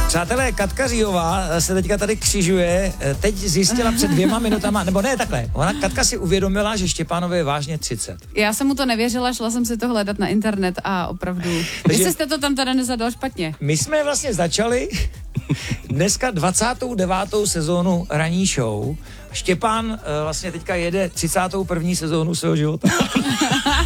Přátelé, Katka Říhová se teďka tady křižuje, teď zjistila před 2 minutama, nebo ne takhle, Katka si uvědomila, že Štěpánovi je vážně 30. Já jsem mu to nevěřila, šla jsem si to hledat na internet a opravdu, jestli jste to tam teda nezadal špatně. My jsme vlastně začali dneska 29. sezónu ranní show. Štěpán vlastně teďka jede 31. sezónu svého života.